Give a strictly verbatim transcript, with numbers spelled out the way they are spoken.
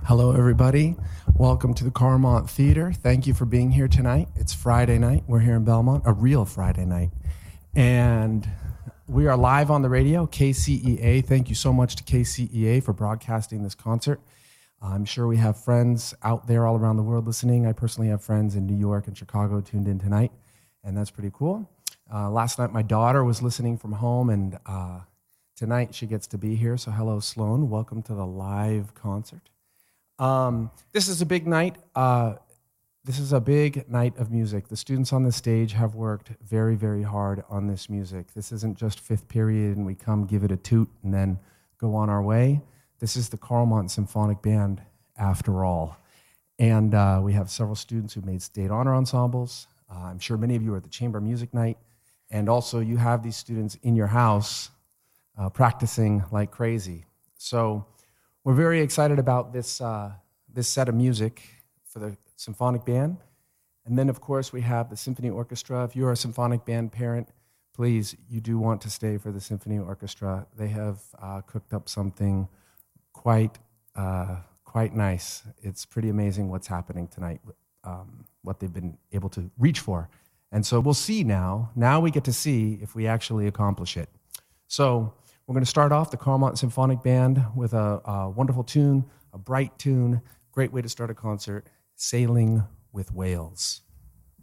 Hello, everybody. Welcome to the Carmont Theater. Thank you for being here tonight. It's Friday night. We're here in Belmont, a real Friday night. And we are live on the radio, K C E A. Thank you so much to K C E A for broadcasting this concert. I'm sure we have friends out there all around the world listening. I personally have friends in New York and Chicago tuned in tonight, and that's pretty cool. Uh, last night, my daughter was listening from home, and uh, tonight she gets to be here. So hello, Sloan. Welcome to the live concert. Um, this is a big night. Uh, this is a big night of music. The students on the stage have worked very, very hard on this music. This isn't just fifth period and we come give it a toot and then go on our way. This is the Carmont Symphonic Band, after all. And uh, we have several students who made state honor ensembles. Uh, I'm sure many of you are at the chamber music night. And also you have these students in your house uh, practicing like crazy. So we're very excited about this uh, this set of music for the symphonic band. And then, of course, we have the symphony orchestra. If you're a symphonic band parent, please, you do want to stay for the symphony orchestra. They have uh, cooked up something quite uh, quite nice. It's pretty amazing what's happening tonight, um, what they've been able to reach for. And so we'll see now. Now we get to see if we actually accomplish it. So we're going to start off the Carmont Symphonic Band with a, a wonderful tune, a bright tune, great way to start a concert, Sailing with Whales.